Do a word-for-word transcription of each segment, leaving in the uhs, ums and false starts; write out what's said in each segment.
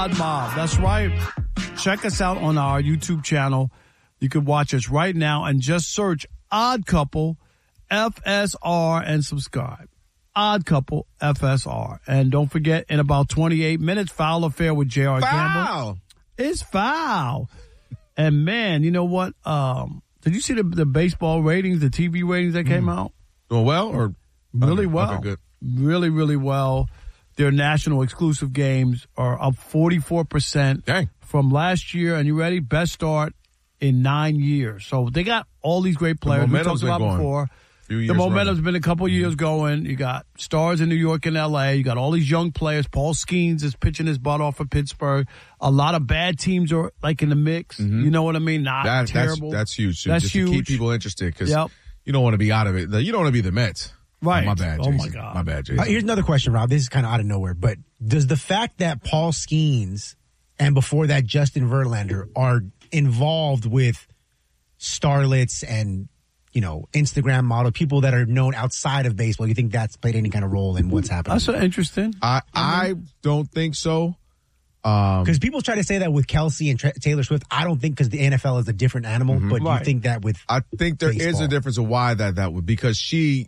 Odd Mob. That's right. Check us out on our YouTube channel. You can watch us right now and just search Odd Couple F S R and subscribe. Odd Couple F S R. And don't forget, in about twenty-eight minutes, Foul Affair with J R. Gamble. It's foul. And man, you know what? Um, did you see the, the baseball ratings, the T V ratings that came mm. out? Doing well or? Really okay, well. Okay, good. Really, really well. Their national exclusive games are up forty-four percent Dang. from last year. And you ready? Best start in nine years. So they got all these great players. The we talked about going. before. The momentum's running. been a couple mm-hmm. years going. You got stars in New York and L A. You got all these young players. Paul Skeens is pitching his butt off for Pittsburgh. A lot of bad teams are like in the mix. Mm-hmm. You know what I mean? Not that, terrible. That's, that's huge. That's just huge. To keep people interested because yep. you don't want to be out of it. You don't want to be the Mets. Right. Oh, my bad, Jason. Oh, my God. My bad, Jason. Uh, here's another question, Rob. This is kind of out of nowhere, but does the fact that Paul Skeens and before that Justin Verlander are involved with starlets and, you know, Instagram model, people that are known outside of baseball, you think that's played any kind of role in what's happening? That's interesting. I, I don't think so. Because um, people try to say that with Kelsey and Tra- Taylor Swift. I don't think because the N F L is a different animal, mm-hmm. but right. you think that with I think there baseball. is a difference of why that that would because she,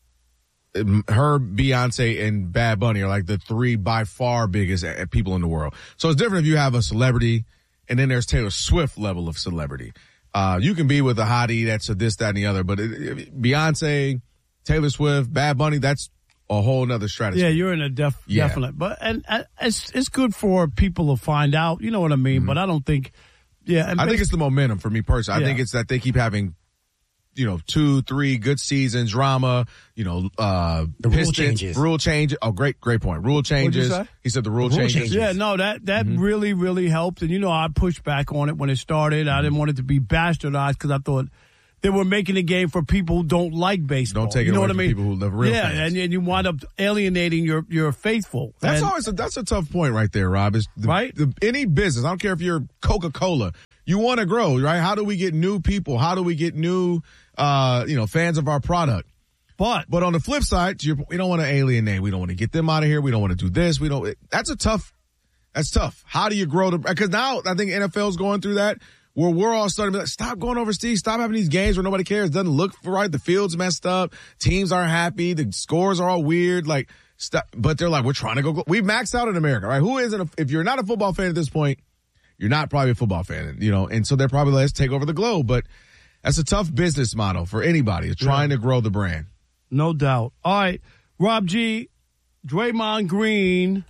her, Beyonce, and Bad Bunny are like the three by far biggest people in the world. So it's different if you have a celebrity and then there's Taylor Swift level of celebrity. Uh, you can be with a hottie that's a this, that, and the other, but it, it, Beyonce, Taylor Swift, Bad Bunny, that's a whole nother strategy. Yeah, you're in a def- yeah. definite. But and, and it's it's good for people to find out. You know what I mean? Mm-hmm. But I don't think. Yeah, and I think it's the momentum for me personally. Yeah. I think it's that they keep having, you know, two, three good seasons, drama. You know, uh, the rule changes. Rule changes. Oh, great, great point. Rule changes. What'd you say? He said the rule, the rule changes. changes. Yeah, no, that that mm-hmm. really, really helped. And you know, I pushed back on it when it started. I didn't want it to be bastardized because I thought they were making a game for people who don't like baseball. Don't take it you know away what I from mean? people who love real yeah, fans. and, and you wind up alienating your your faithful. That's and, always a, that's a tough point right there, Rob. Is the, right? The, any business, I don't care if you're Coca-Cola, you want to grow, right? How do we get new people? How do we get new, uh, you know, fans of our product? But but on the flip side, you're, we don't want to alienate. We don't want to get them out of here. We don't want to do this. We don't. It, that's a tough. That's tough. How do you grow the? Because now I think N F L's going through that. Where we're all starting to be like, stop going overseas, stop having these games where nobody cares, doesn't look right, the field's messed up, teams aren't happy, the scores are all weird, like, stop. But they're like, we're trying to go, go. We maxed out in America, right? Who isn't, a, if you're not a football fan at this point, you're not probably a football fan, you know, and so they're probably let's take over the globe, but that's a tough business model for anybody, is trying yeah. to grow the brand. No doubt. All right, Rob G, Draymond Green.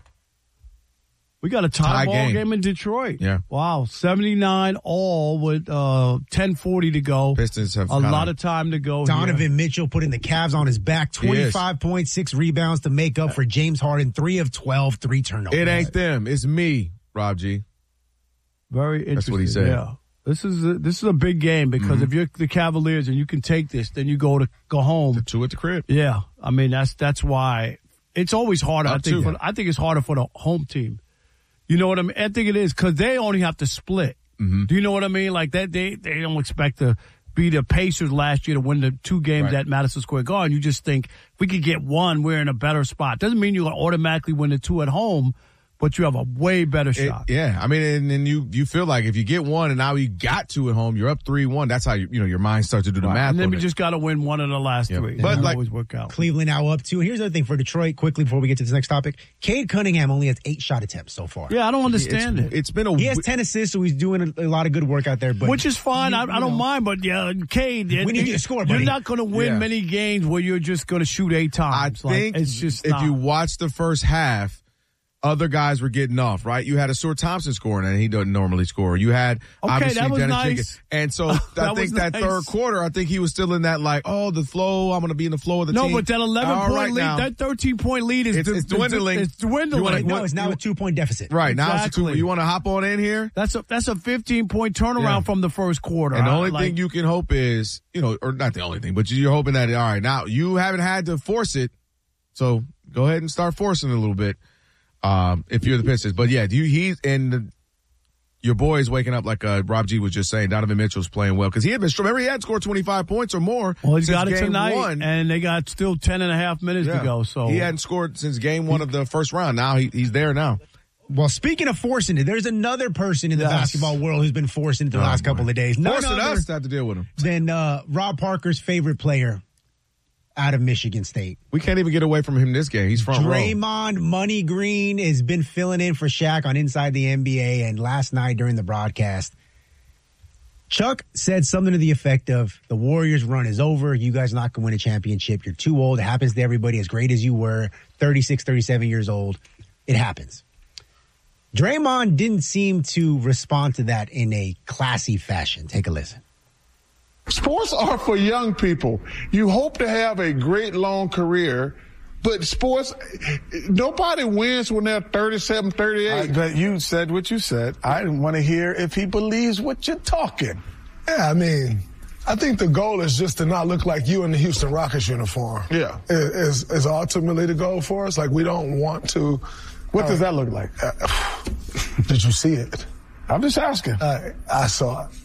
We got a tie, tie ball game. game in Detroit. Yeah. Wow. seventy-nine all with uh, ten forty to go. Pistons have a lot of time to go. Donovan here. Mitchell putting the Cavs on his back. twenty-five point six rebounds to make up for James Harden. three of twelve, three turnovers. It ain't them. It's me, Rob G. Very interesting. That's what he said. Yeah. This is a, this is a big game because mm-hmm. if you're the Cavaliers and you can take this, then you go to go home. The two at the crib. Yeah. I mean, that's that's why it's always harder. Up I think. For, I think it's harder for the home team. You know what I mean? I think it is because they only have to split. Mm-hmm. Do you know what I mean? Like that, they they don't expect to be the Pacers last year to win the two games right. at Madison Square Garden. You just think if we could get one, we're in a better spot. Doesn't mean you're going to automatically win the two at home, but you have a way better shot. It, yeah, I mean, and, and you you feel like if you get one and now you got two at home, you're up three one. That's how you you know your mind starts to do the right. math. And then on we it. just got to win one of the last yep. three. But it like always work out. Cleveland now up two. And here's the other thing for Detroit. Quickly before we get to this next topic, Cade Cunningham only has eight shot attempts so far. Yeah, I don't understand it's, it. It's been a he has ten assists, so he's doing a, a lot of good work out there. But which is fine. You, I, I don't know. mind. But yeah, Cade, we need you to score. Buddy. You're not going to win yeah. many games where you're just going to shoot eight times. I think like, it's just if not. you watch the first half, other guys were getting off, right? You had Asur Thompson scoring, and he doesn't normally score. You had, okay, obviously, that was Dennis nice. Jenkins. And so I think that nice. third quarter, I think he was still in that, like, oh, the flow, I'm going to be in the flow of the no, team. No, but that eleven-point right lead, now, that thirteen-point lead is it's, it's dwindling. It's dwindling. Wanna, no, it's now a two-point deficit. Right, exactly. now it's a two. You want to hop on in here? That's a that's a fifteen-point turnaround yeah. from the first quarter. And the only like, thing you can hope is, you know, or not the only thing, but you're hoping that, all right, now you haven't had to force it, so go ahead and start forcing it a little bit. Um, if you're the Pistons, but yeah, do you, he's and the, your boy is waking up like uh, Rob G was just saying. Donovan Mitchell's playing well because he had been. Remember, he had scored twenty-five points or more. Well, he's since got it game tonight, one. and they got still ten and a half minutes yeah. to go. So he hadn't scored since game one of the first round. Now he, he's there now. Well, speaking of forcing it, there's another person in the Yes. basketball world who's been forcing it the Oh, last boy. couple of days. None Forcing other us to have to deal with him. than uh, Rob Parker's favorite player out of Michigan State. We can't even get away from him this game. He's front row. Draymond Money Green has been filling in for Shaq on Inside the N B A, and last night during the broadcast, Chuck said something to the effect of, the Warriors run is over. You guys not going to win a championship. You're too old. It happens to everybody as great as you were, thirty-six, thirty-seven years old. It happens. Draymond didn't seem to respond to that in a classy fashion. Take a listen. Sports are for young people. You hope to have a great long career, but sports, nobody wins when they're thirty-seven, thirty-eight. Uh, but you said what you said. I want to hear if he believes what you're talking. Yeah, I mean, I think the goal is just to not look like you in the Houston Rockets uniform. Yeah. Is, is ultimately the goal for us. Like, we don't want to. What uh, does that look like? Uh, did you see it? I'm just asking. Uh, I saw it.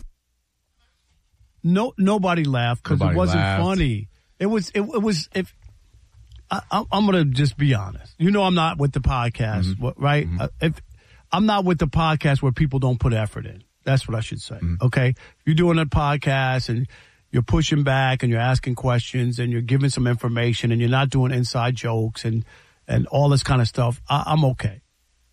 No, nobody laughed because it Nobody wasn't laughed. funny. It was. It, it was. If I, I, I'm going to just be honest, you know, I'm not with the podcast, Mm-hmm. what- right? Uh, if I'm not with the podcast where people don't put effort in. That's what I should say. Mm-hmm. Okay, if you're doing a podcast and you're pushing back and you're asking questions and you're giving some information and you're not doing inside jokes and and all this kind of stuff, I, I'm okay.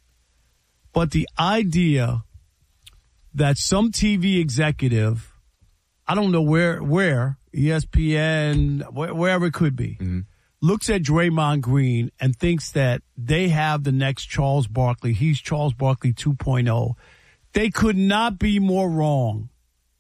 But the idea that some T V executive, I don't know where, where, E S P N, where, wherever it could be, Mm-hmm. looks at Draymond Green and thinks that they have the next Charles Barkley. He's Charles Barkley two point oh. They could not be more wrong.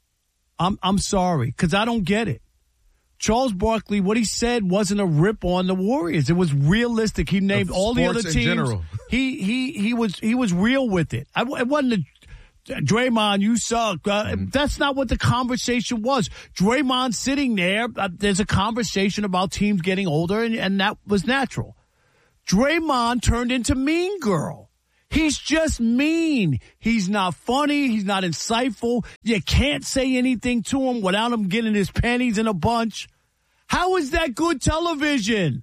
I'm I'm sorry, because I don't get it. Charles Barkley, what he said wasn't a rip on the Warriors. It was realistic. He named Of all the other sports in teams. general. He he he was he was real with it. I, it wasn't a Draymond, you suck. Uh, Mm-hmm. That's not what the conversation was. Draymond sitting there, uh, there's a conversation about teams getting older, and, and that was natural. Draymond turned into Mean Girl. He's just mean. He's not funny. He's not insightful. You can't say anything to him without him getting his panties in a bunch. How is that good television?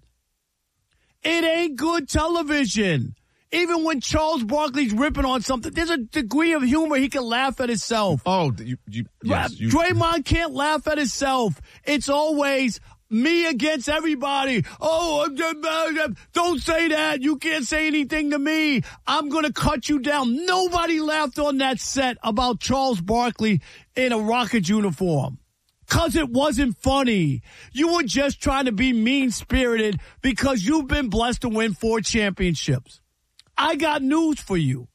It ain't good television. Even when Charles Barkley's ripping on something, there's a degree of humor. He can laugh at himself. Oh, you, you, yes, you, Draymond can't laugh at himself. It's always me against everybody. Oh, I'm just, don't say that. You can't say anything to me. I'm going to cut you down. Nobody laughed on that set about Charles Barkley in a Rockets uniform. Because it wasn't funny. You were just trying to be mean-spirited because you've been blessed to win four championships. I got news for you.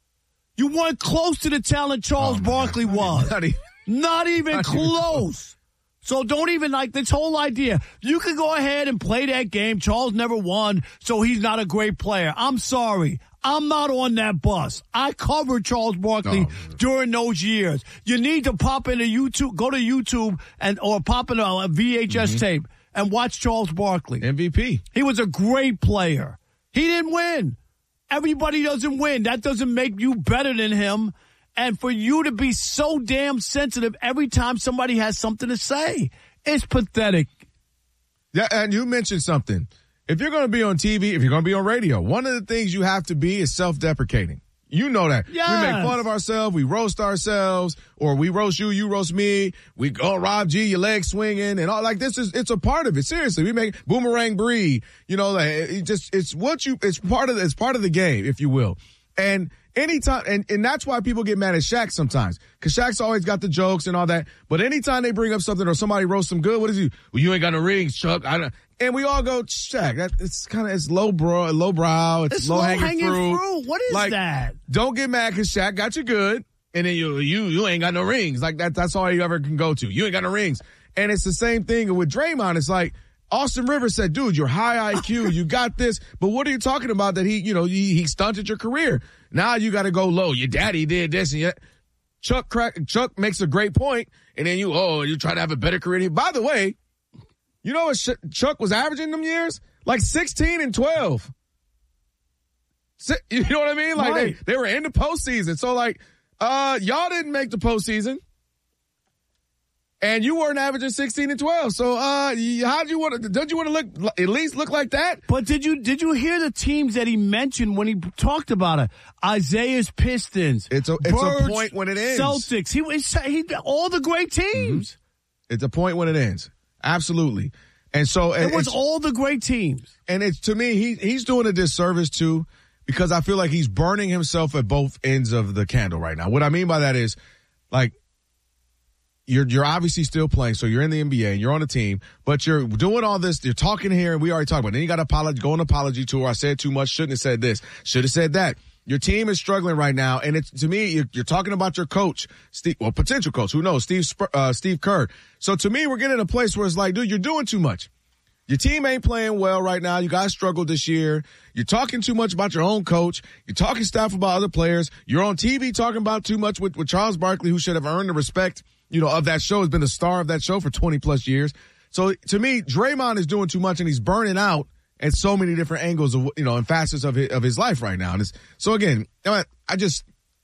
You weren't close to the talent Charles Oh, Barkley was. Not even, Not even Not even close. So don't even like this whole idea. You can go ahead and play that game. Charles never won, so he's not a great player. I'm sorry. I'm not on that bus. I covered Charles Barkley Oh. during those years. You need to pop into YouTube, go to YouTube and or pop in a V H S Mm-hmm. tape and watch Charles Barkley. M V P. He was a great player. He didn't win. Everybody doesn't win. That doesn't make you better than him. And for you to be so damn sensitive every time somebody has something to say, it's pathetic. Yeah, and you mentioned something. If you're going to be on T V, if you're going to be on radio, one of the things you have to be is self-deprecating. You know that. Yes. We make fun of ourselves. We roast ourselves, or we roast you, you roast me. We go, Rob G, your legs swinging and all like this is, it's a part of it. Seriously. We make Boomerang Bree, you know, like it just, it's what you, it's part of, it's part of the game, if you will. And anytime, and, and that's why people get mad at Shaq sometimes. Cause Shaq's always got the jokes and all that. But anytime they bring up something or somebody roasts them good, what is he? Well, you ain't got no rings, Chuck. I don't, and we all go, Shaq, that, it's kind of, it's low bro, low brow. It's, It's low hanging low-hanging fruit. fruit. What is like, that? Don't get mad cause Shaq got you good. And then you, you, you ain't got no rings. Like that, that's all you ever can go to. You ain't got no rings. And it's the same thing with Draymond. It's like, Austin Rivers said, dude, you're high I Q. You got this. But what are you talking about that he, you know, he, he stunted your career? Now you got to go low. Your daddy did this and yet Chuck crack, Chuck makes a great point. And then you, oh, you try to have a better career. By the way, you know what Sh- Chuck was averaging them years? Like sixteen and twelve. Si- you know what I mean? Like Right. they, they were in the postseason. So like, uh, y'all didn't make the postseason. And you weren't averaging sixteen and twelve. So, uh, how do you want to, don't you want to look, at least look like that? But did you, did you hear the teams that he mentioned when he talked about it? Isaiah's Pistons. It's a, it's Birds, a point when it ends. Celtics. He, he, all the great teams. Mm-hmm. It's a point when it ends. Absolutely. And so it was all the great teams. And it's, to me, he, he's doing a disservice too, because I feel like he's burning himself at both ends of the candle right now. What I mean by that is, like, You're you're obviously still playing, so you're in the N B A and you're on a team, but you're doing all this. You're talking here, and we already talked about it. Then you got to apology, go on apology tour. I said too much. Shouldn't have said this. Should have said that. Your team is struggling right now, and it's to me, you're, you're talking about your coach, Steve, well, potential coach, who knows, Steve uh, Steve Kerr. So to me, we're getting to a place where it's like, dude, you're doing too much. Your team ain't playing well right now. You guys struggled this year. You're talking too much about your own coach. You're talking stuff about other players. You're on T V talking about too much with, with Charles Barkley, who should have earned the respect, you know, of that show, has been the star of that show for twenty plus years. So to me, Draymond is doing too much, and he's burning out at so many different angles of, you know, and facets of his, of his life right now. And it's, so again, I just,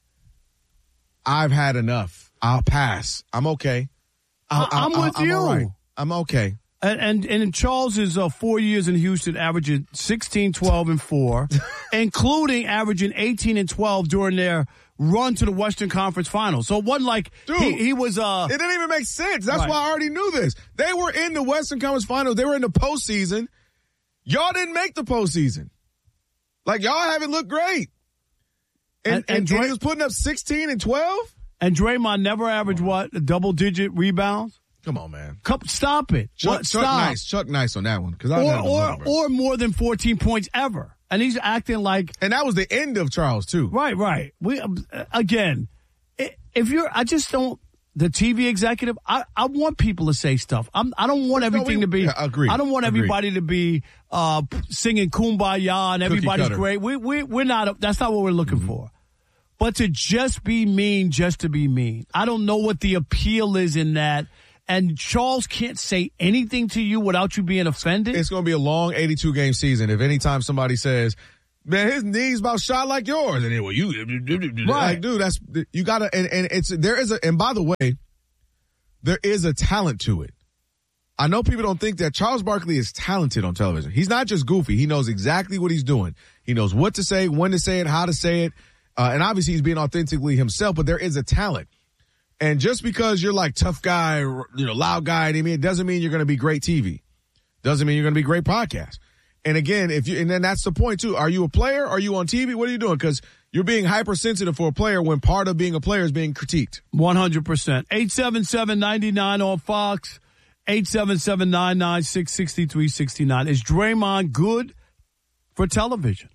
I've had enough. I'll pass. I'm okay. I'll, I'm I'll, with I'm you. all right. I'm okay. And and, and Charles is uh, four years in Houston, averaging sixteen, twelve, and four, including averaging eighteen and twelve during their run to the Western Conference Finals. So it wasn't like Dude, he, he was. Uh, it didn't even make sense. That's right. why I already knew this. They were in the Western Conference Finals. They were in the postseason. Y'all didn't make the postseason. Like, y'all haven't looked great. And, and, and, Dray- and he was putting up sixteen and twelve? And Draymond never averaged, what, double-digit rebounds? Come on, man. Come, stop it. Chuck, what, Chuck stop. Nice. Chuck Nice on that one. Cause or, I or, or more than fourteen points ever. And he's acting like. And that was the end of Charles, too. Right, right. We Again, if you're, I just don't, the T V executive, I, I want people to say stuff. I'm, I don't want everything no, we, to be. Yeah, agreed. I don't want agreed. everybody to be uh, singing Kumbaya and everybody's great. We, we, we're not, that's not what we're looking mm-hmm. for. But to just be mean, just to be mean. I don't know what the appeal is in that. And Charles can't say anything to you without you being offended. It's going to be a long eighty-two game season. If anytime somebody says, man, his knees about shot like yours. And then, well, you, right. Like, dude, that's, you got to, and, and it's, there is a, and by the way, there is a talent to it. I know people don't think that Charles Barkley is talented on television. He's not just goofy. He knows exactly what he's doing. He knows what to say, when to say it, how to say it. Uh, and obviously he's being authentically himself, but there is a talent. And just because you're like tough guy, you know, loud guy, I mean, it doesn't mean you're going to be great T V. Doesn't mean you're going to be great podcast. And again, if you, and then that's the point too. Are you a player? Are you on T V? What are you doing? Because you're being hypersensitive for a player when part of being a player is being critiqued. one hundred percent. eight seven seven, nine nine on Fox. eight seven seven, nine nine six, six three six nine. Is Draymond good for television?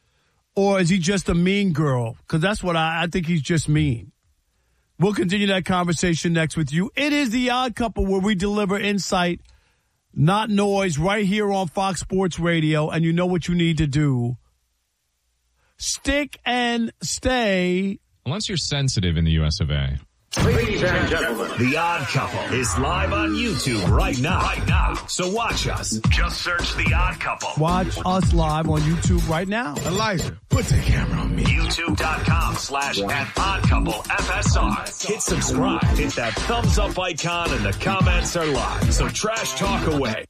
Or is he just a mean girl? Because that's what I, I think he's just mean. We'll continue that conversation next with you. It is The Odd Couple, where we deliver insight, not noise, right here on Fox Sports Radio. And you know what you need to do. Stick and stay. Unless you're sensitive in the U S of A. Ladies and gentlemen, The Odd Couple is live on YouTube right now. Right now. So watch us. Just search The Odd Couple. Watch us live on YouTube right now. Elijah, put the camera on me. YouTube.com slash at Odd Couple F S R. Hit subscribe. Hit that thumbs up icon and the comments are live. So trash talk away.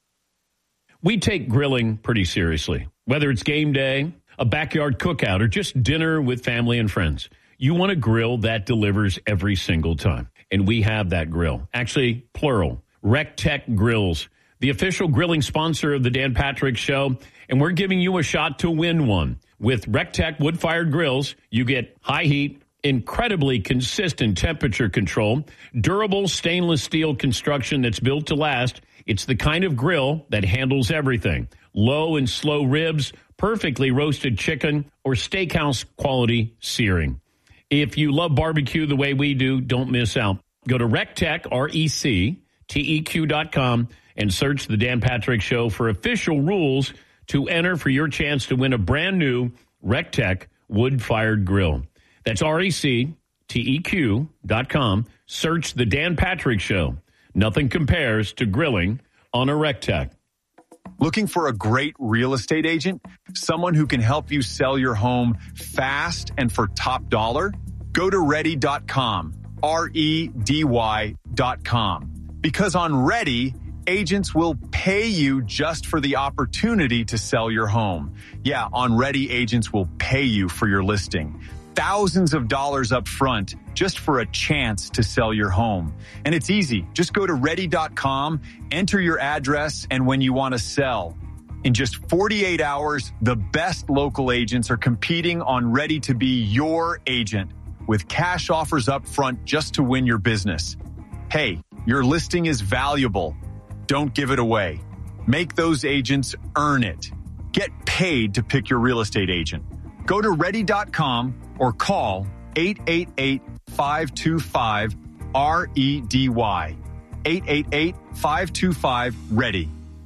We take grilling pretty seriously. Whether it's game day, a backyard cookout, or just dinner with family and friends. You want a grill that delivers every single time. And we have that grill. Actually, plural. RecTech Grills, the official grilling sponsor of the Dan Patrick Show. And we're giving you a shot to win one. With RecTech wood-fired grills, you get high heat, incredibly consistent temperature control, durable stainless steel construction that's built to last. It's the kind of grill that handles everything. Low and slow ribs, perfectly roasted chicken, or steakhouse quality searing. If you love barbecue the way we do, don't miss out. Go to RecTech, R E C T E Q dot com, and search The Dan Patrick Show for official rules to enter for your chance to win a brand new RecTech wood-fired grill. That's R E C T E Q dot com. Search The Dan Patrick Show. Nothing compares to grilling on a RecTech. Looking for a great real estate agent? Someone who can help you sell your home fast and for top dollar? Go to ready dot com. R E D Y dot com. Because on Ready, agents will pay you just for the opportunity to sell your home. Yeah, on Ready, agents will pay you for your listing. Thousands of dollars up front just for a chance to sell your home. And it's easy. Just go to ready dot com, enter your address, and when you want to sell. In just forty-eight hours, the best local agents are competing on Ready to be your agent with cash offers up front just to win your business. Hey, your listing is valuable. Don't give it away. Make those agents earn it. Get paid to pick your real estate agent. Go to ready dot com or call eight eight eight, five two five, R E D Y. eight eight eight, five two five, READY.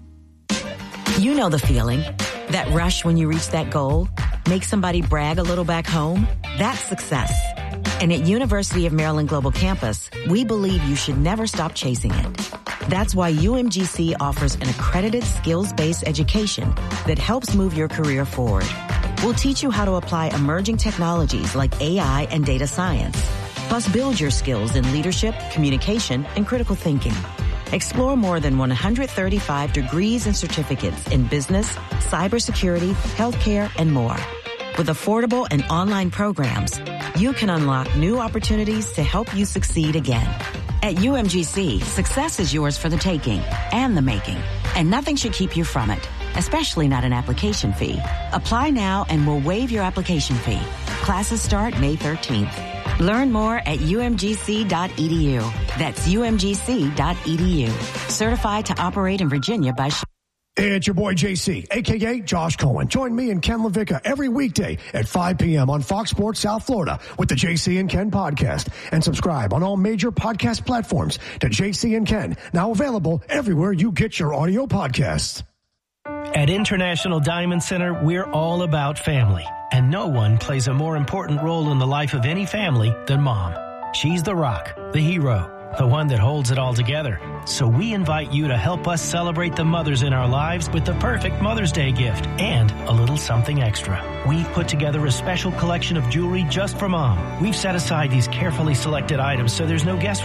You know the feeling. That rush when you reach that goal. Make somebody brag a little back home. That's success. And at University of Maryland Global Campus, we believe you should never stop chasing it. That's why U M G C offers an accredited skills-based education that helps move your career forward. We'll teach you how to apply emerging technologies like A I and data science. Plus, build your skills in leadership, communication, and critical thinking. Explore more than one hundred thirty-five degrees and certificates in business, cybersecurity, healthcare, and more. With affordable and online programs, you can unlock new opportunities to help you succeed again. At U M G C, success is yours for the taking and the making, and nothing should keep you from it, especially not an application fee. Apply now and we'll waive your application fee. Classes start May thirteenth. Learn more at U M G C dot E D U. That's U M G C dot E D U. Certified to operate in Virginia by... It's your boy J C, a k a. Josh Cohen. Join me and Ken LaVicka every weekday at five p.m. on Fox Sports South Florida with the J C and Ken podcast. And subscribe on all major podcast platforms to J C and Ken, now available everywhere you get your audio podcasts. At International Diamond Center, we're all about family. And no one plays a more important role in the life of any family than mom. She's the rock, the hero, the one that holds it all together. So we invite you to help us celebrate the mothers in our lives with the perfect Mother's Day gift and a little something extra. We've put together a special collection of jewelry just for mom. We've set aside these carefully selected items so there's no guesswork.